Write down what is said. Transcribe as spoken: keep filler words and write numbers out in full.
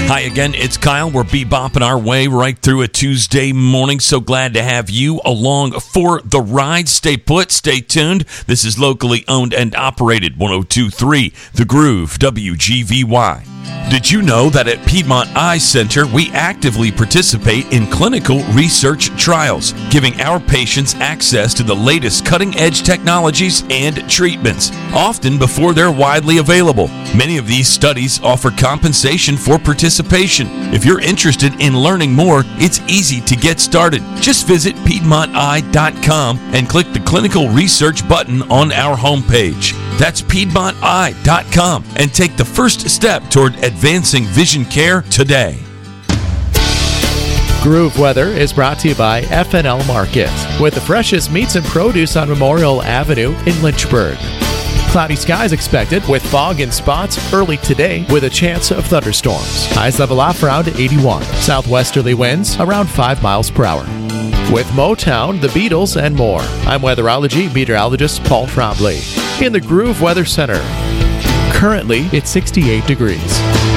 Hi again, it's Kyle. We're bebopping our way right through a Tuesday morning. So glad to have you along for the ride. Stay put, stay tuned. This is locally owned and operated one oh two point three The Groove, W G V Y. Did you know that at Piedmont Eye Center, we actively participate in clinical research trials, giving our patients access to the latest cutting-edge technologies and treatments, often before they're widely available. Many of these studies offer compensation for participation. If you're interested in learning more, it's easy to get started. Just visit Piedmont Eye dot com and click the clinical research button on our homepage. That's Piedmont Eye dot com and take the first step toward advancing vision care today. Groove Weather is brought to you by F and L Market, with the freshest meats and produce on Memorial Avenue in Lynchburg. Cloudy skies expected with fog in spots early today with a chance of thunderstorms. Highs level off around eighty-one. Southwesterly winds around five miles per hour. With Motown, the Beatles, and more, I'm weatherology meteorologist Paul Trombley in the Groove Weather Center. Currently, it's sixty-eight degrees.